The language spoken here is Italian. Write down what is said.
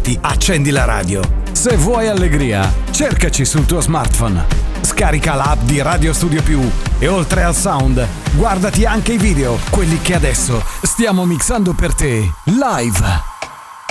divertirti, accendi la radio. Se vuoi allegria, cercaci sul tuo smartphone. Scarica l'app di Radio Studio Più e oltre al sound, guardati anche i video, quelli che adesso stiamo mixando per te, live.